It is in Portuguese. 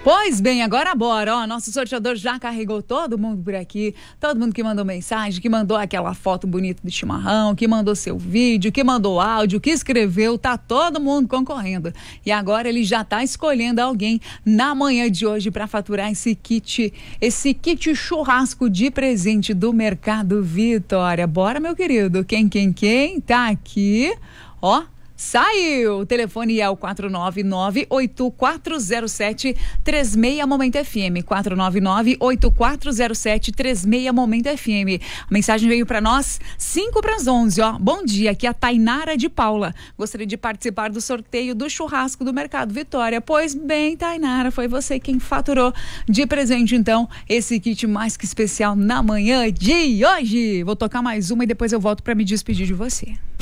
Pois bem, agora bora, ó, nosso sorteador já carregou todo mundo por aqui, todo mundo que mandou mensagem, que mandou aquela foto bonita do chimarrão, que mandou seu vídeo, que mandou áudio, que escreveu, tá todo mundo concorrendo. E agora ele já tá escolhendo alguém na manhã de hoje para faturar esse kit churrasco de presente do Mercado Vitória. Bora, meu querido, quem tá aqui, ó. Saiu! O telefone é o 499-8407-36 Momento FM. 499-8407-36 Momento FM. A mensagem veio para nós 9:55, ó. Bom dia, aqui é a Tainara de Paula. Gostaria de participar do sorteio do churrasco do Mercado Vitória. Pois bem, Tainara, foi você quem faturou de presente, então, esse kit mais que especial na manhã de hoje. Vou tocar mais uma e depois eu volto para me despedir de você.